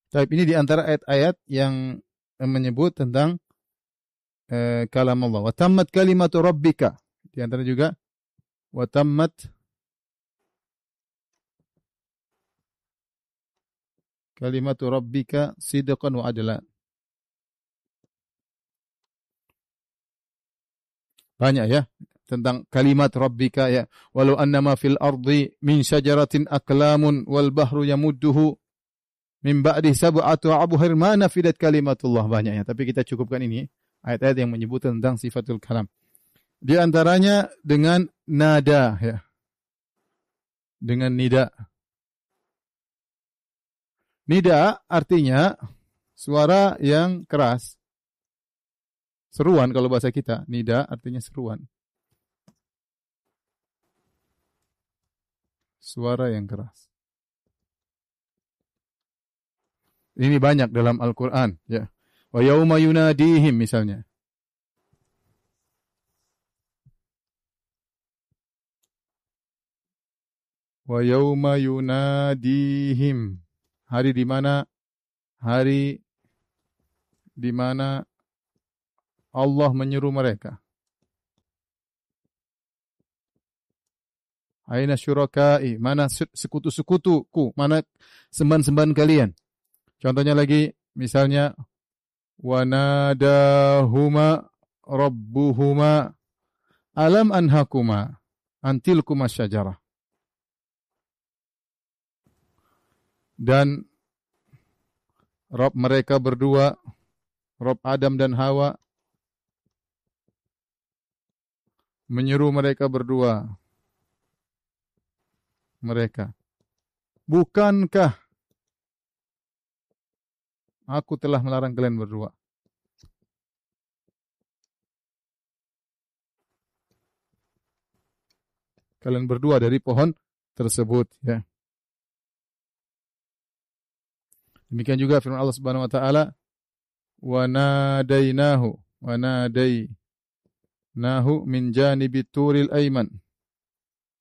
Tapi ini di antara ayat-ayat yang menyebut tentang kalam Allah. Wa tammat kalimatu rabbika. Di antara juga wa tammat kalimatu rabbika sidqan wa adla. Banyak ya tentang kalimat rabbika ya. Walau annama fil ardi min syajaratin aqlamun wal bahru yamudduhu min ba'di sab'atu abhur ma nafidat kalimatullah. Banyaknya, tapi kita cukupkan ini ayat-ayat yang menyebut tentang sifatul kalam. Di antaranya dengan nada ya. Dengan nida. Nida artinya suara yang keras. Seruan kalau bahasa kita. Nida artinya seruan. Suara yang keras. Ini banyak dalam Al-Quran. Ya. Wa yauma yunadihim misalnya. Wa yauma yunadihim. Hari di mana? Hari di mana Allah menyeru mereka. Aina syurakai, mana sekutu-sekutuku, mana sembahan-sembahan kalian. Contohnya lagi, misalnya, wanadahuma rabbuhuma alam anhakuma antilkuma syajarah. Dan Rabb mereka berdua, Rabb Adam dan Hawa, menyeru mereka berdua. Mereka, bukankah aku telah melarang kalian berdua? Kalian berdua dari pohon tersebut, ya. Demikian juga firman Allah Subhanahu wa taala, wa nadainahu min janibit turil aiman.